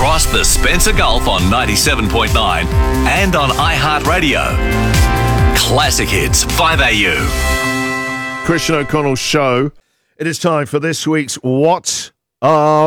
across the Spencer Gulf on 97.9 and on iHeartRadio. Classic Hits 5AU. Christian O'Connell Show. It is time for this week's What Are